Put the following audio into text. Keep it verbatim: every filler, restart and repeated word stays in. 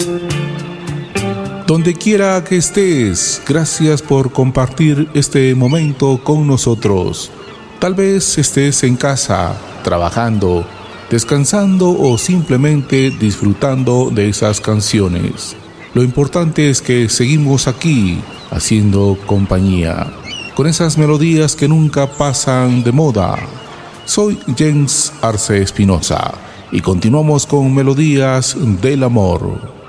Donde quiera que estés, gracias por compartir este momento con nosotros. Tal vez estés en casa, trabajando, descansando o simplemente disfrutando de esas canciones. Lo importante es que seguimos aquí, haciendo compañía, con esas melodías que nunca pasan de moda. Soy Jens Arce Espinosa y continuamos con Melodías del Amor.